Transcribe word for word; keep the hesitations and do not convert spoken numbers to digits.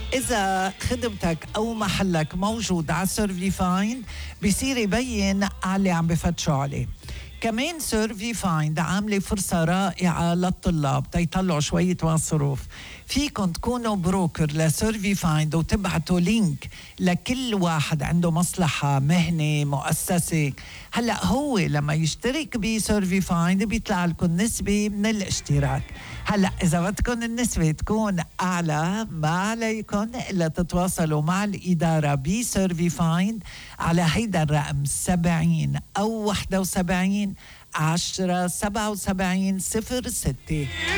إذا خدمتك أو محلك موجود على سيرفي فايند بيصير يبين على اللي عم بفتشوا عليه. كمان سيرفي فايند عاملة فرصة رائعة للطلاب تيطلعوا شوية مصروف. فيكن تكونوا بروكر لسيرفي فايند وتبعتوا لينك لكل واحد عنده مصلحة، مهنة، مؤسسة. هلأ هو لما يشترك بسيرفي فايند بيطلع لكم نسبة من الاشتراك. هلأ إذا بدكم النسبة تكون أعلى ما عليكم إلا تتواصلوا مع الإدارة بسيرفي فايند على هيدا الرقم سبعين أو واحد وسبعين عشرة سبعة وسبعين صفر ستة.